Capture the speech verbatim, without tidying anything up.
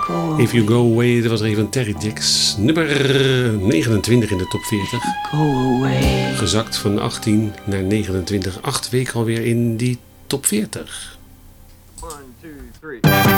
If You Go Away, dat was er even Terry Jacks. Nummer negenentwintig in de top veertig. Go away. Gezakt van achttien naar negenentwintig. Acht weken alweer in die top veertig. one, two, three.